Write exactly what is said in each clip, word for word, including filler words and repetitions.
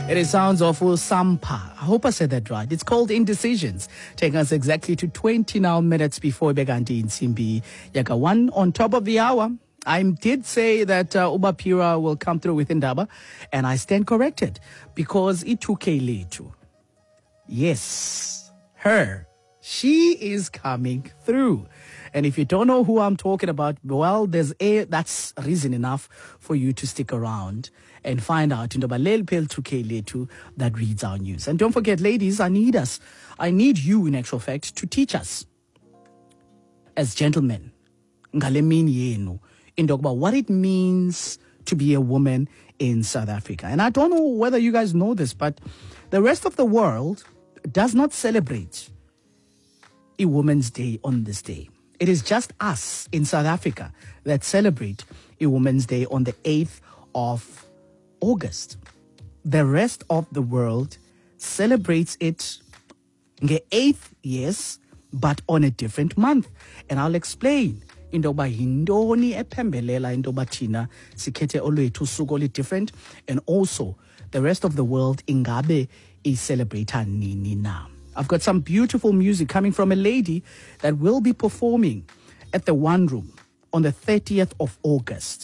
It is sounds of Usampa. I hope I said that right. It's called Indecisions. Taking us exactly to twenty now minutes before Beganti in Simbi. Yaka one on top of the hour. I did say that uh, Ubapira will come through with Indaba, and I stand corrected because it took a letu. Yes, her. She is coming through. And if you don't know who I'm talking about, well, there's a that's reason enough for you to stick around and find out in the Balel Pel two K Letu that reads our news. And don't forget, ladies, I need us. I need you, in actual fact, to teach us as gentlemen in about what it means to be a woman in South Africa. And I don't know whether you guys know this, but the rest of the world does not celebrate a Women's Day on this day. It is just us in South Africa that celebrate a Women's Day on the eighth of August. The rest of the world celebrates it on the eighth, yes, but on a different month. And I'll explain. Indoba hindoni epembelela indoba tina sikete olwethu usuku oli different, and also the rest of the world ingabe is celebrata nini na. I've got some beautiful music coming from a lady that will be performing at the One Room on the thirtieth of August.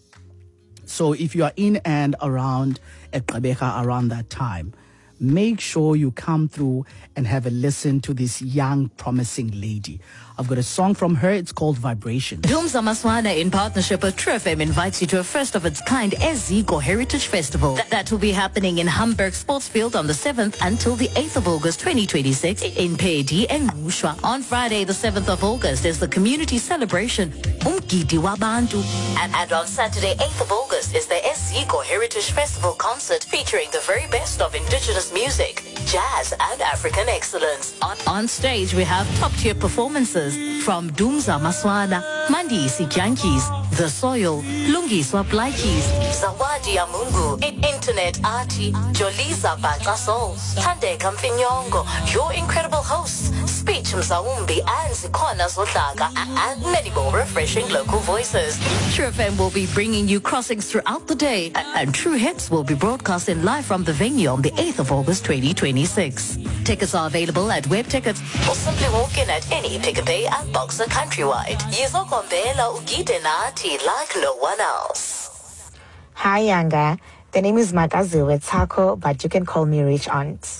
So if you are in and around at Gqeberha around that time, make sure you come through and have a listen to this young, promising lady. I've got a song from her. It's called Vibration. Dumza Maswana, in partnership with True F M, invites you to a first of its kind Eziko Heritage Festival. Th- that will be happening in Hamburg Sportsfield on the seventh until the eighth of August twenty twenty-six in Pedi and Ngushwa. On Friday, the seventh of August, is the community celebration, Umgidi Wabantu. And, and on Saturday, eighth of August, is the Eziko Heritage Festival concert featuring the very best of indigenous music, jazz, and African excellence. On, on stage, we have top-tier performances from Dumza Maswana, Mandisi Yankees, The Soil, Lungiswa Blaikies, Zawadi Amungu, I- Internet Arti, Joliza Bakaso, Tande Kamfinyongo, your incredible hosts, Speech Mzaumbi, and Zikona Zotaka, and many more refreshing local voices. True F M will be bringing you crossings throughout the day, and True Hits will be broadcasting live from the venue on the eighth of August twenty twenty-six. Tickets are available at Web Tickets or simply walk in at any Pick a Pay and Boxer Countrywide. Yizokombela ugide nathi like no one else. Hi, Yanga. The name is Magaziwe Tsako, but you can call me Rich Aunt.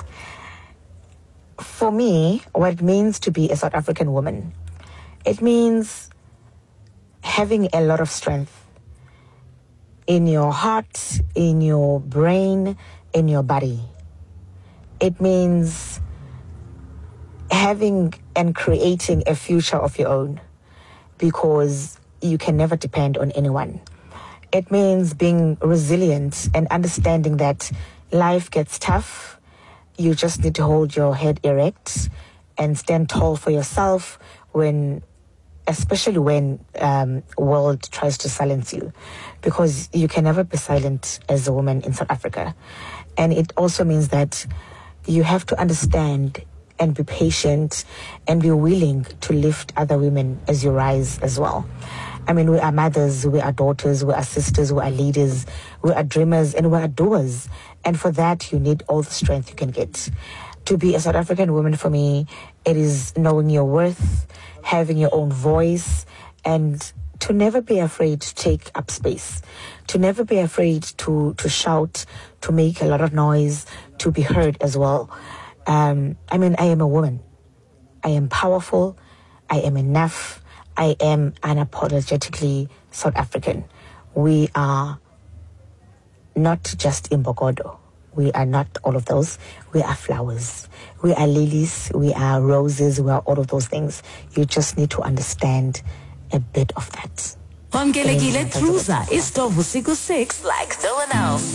For me, what it means to be a South African woman, it means having a lot of strength in your heart, in your brain, in your body. It means having and creating a future of your own, because you can never depend on anyone. It means being resilient and understanding that life gets tough. You just need to hold your head erect and stand tall for yourself when, especially when um, world tries to silence you, because you can never be silent as a woman in South Africa. And it also means that you have to understand and be patient and be willing to lift other women as you rise as well. I mean, we are mothers, we are daughters, we are sisters, we are leaders, we are dreamers, and we are doers. And for that, you need all the strength you can get. To be a South African woman, for me, it is knowing your worth, having your own voice, and to never be afraid to take up space, to never be afraid to, to shout, to make a lot of noise, to be heard as well. Um, I mean, I am a woman. I am powerful. I am enough. I am unapologetically South African. We are not just Imbokodo. We are not all of those. We are flowers. We are lilies. We are roses. We are all of those things. You just need to understand a bit of that. Wamkelekile Truza is Tovusiku six like no one else.